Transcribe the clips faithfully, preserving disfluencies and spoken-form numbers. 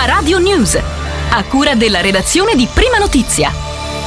Prima Radio News, a cura della redazione di Prima Notizia.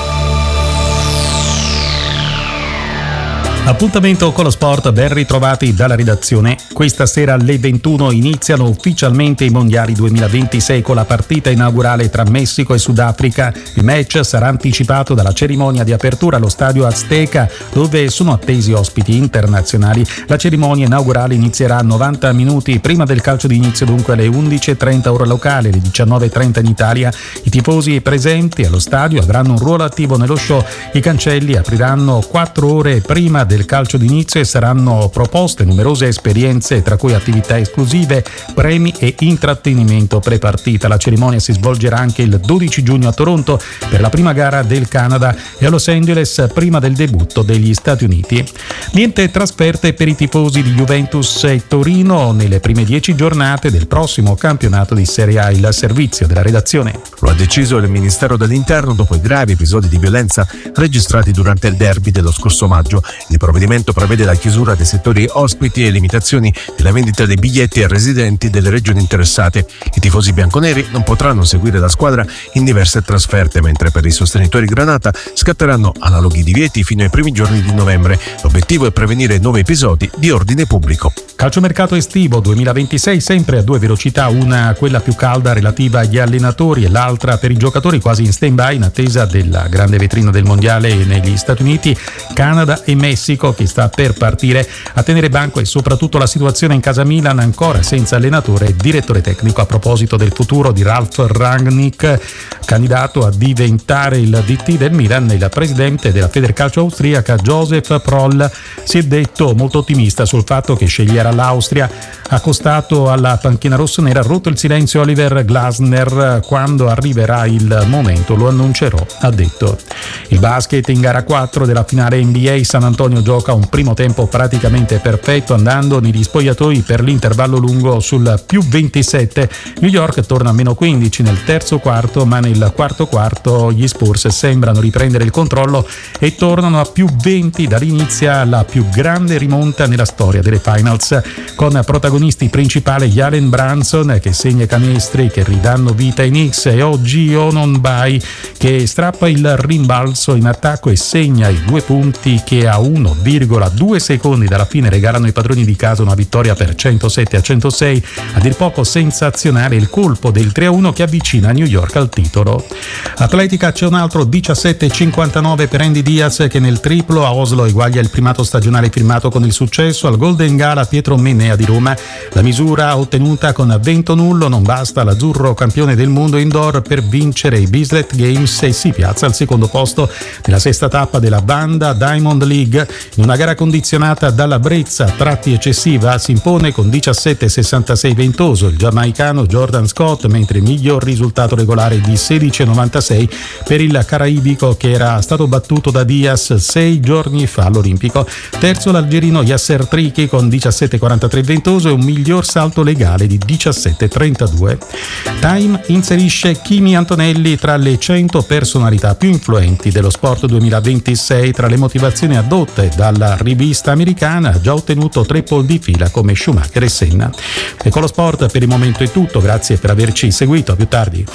Appuntamento con lo sport, ben ritrovati dalla redazione. Questa sera alle ventuno iniziano ufficialmente i mondiali duemilaventisei con la partita inaugurale tra Messico e Sudafrica. Il match sarà anticipato dalla cerimonia di apertura allo stadio Azteca, dove sono attesi ospiti internazionali. La cerimonia inaugurale inizierà novanta minuti prima del calcio d'inizio, dunque alle undici e trenta ora locale, alle diciannove e trenta in Italia. I tifosi presenti allo stadio avranno un ruolo attivo nello show. I cancelli apriranno quattro ore prima del del calcio d'inizio e saranno proposte numerose esperienze, tra cui attività esclusive, premi e intrattenimento pre-partita. La cerimonia si svolgerà anche il dodici giugno a Toronto per la prima gara del Canada e a Los Angeles prima del debutto degli Stati Uniti. Niente trasferte per i tifosi di Juventus e Torino nelle prime dieci giornate del prossimo campionato di Serie A. Il servizio della redazione. Lo ha deciso il Ministero dell'Interno dopo i gravi episodi di violenza registrati durante il derby dello scorso maggio. Il provvedimento prevede la chiusura dei settori ospiti e limitazioni della vendita dei biglietti ai residenti delle regioni interessate. I tifosi bianconeri non potranno seguire la squadra in diverse trasferte, mentre per i sostenitori granata scatteranno analoghi divieti fino ai primi giorni di novembre. L'obiettivo è prevenire nuovi episodi di ordine pubblico. Calciomercato estivo duemilaventisei sempre a due velocità, una quella più calda relativa agli allenatori e l'altra per i giocatori quasi in stand-by in attesa della grande vetrina del mondiale negli Stati Uniti, Canada e Messico che sta per partire. A tenere banco e soprattutto la situazione in casa Milan, ancora senza allenatore e direttore tecnico. A proposito del futuro di Ralf Rangnick, candidato a diventare il D T del Milan, il presidente della Federcalcio austriaca Josef Proll si è detto molto ottimista sul fatto che sceglierà l'Austria. Accostato alla panchina rossonera, ha rotto il silenzio Oliver Glasner: quando arriverà il momento lo annuncerò, ha detto. Il basket in gara quattro della finale N B A, San Antonio gioca un primo tempo praticamente perfetto andando negli spogliatoi per l'intervallo lungo sul più ventisette. New York torna a meno quindici nel terzo quarto, ma nel quarto quarto gli Spurs sembrano riprendere il controllo e tornano a più venti. Da lì inizia la più grande rimonta nella storia delle finals, con protagonisti principali Jalen Brunson che segna canestri che ridanno vita ai Knicks e O G Ononbai che strappa il rimbalzo in attacco e segna i due punti che a uno virgola due secondi dalla fine regalano ai padroni di casa una vittoria per centosette a centosei. A dir poco sensazionale il colpo del tre a uno che avvicina New York al titolo. Atletica c'è un altro diciassette cinquantanove per Andy Diaz che nel triplo a Oslo eguaglia il primato stagionale firmato con il successo al Golden Gala Pietro Mennea di Roma. La misura ottenuta con vento nullo non basta all'azzurro campione del mondo indoor per vincere i Bislett Games e si piazza al secondo posto nella sesta tappa della Vanda Diamond League. In una gara condizionata dalla brezza a tratti eccessiva si impone con diciassette sessantasei ventoso il giamaicano Jordan Scott, mentre il miglior risultato regolare di sedici novantasei per il caraibico che era stato battuto da Diaz sei giorni fa all'Olimpico. Terzo l'algerino Yasser Triki con diciassette quarantatré ventoso e un miglior salto legale di diciassette trentadue. Time inserisce Kimi Antonelli tra le cento personalità più influenti dello sport duemilaventisei. Tra le motivazioni addotte dalla rivista americana ha già ottenuto tre pole di fila come Schumacher e Senna. E con lo sport per il momento è tutto, grazie per averci seguito, a più tardi.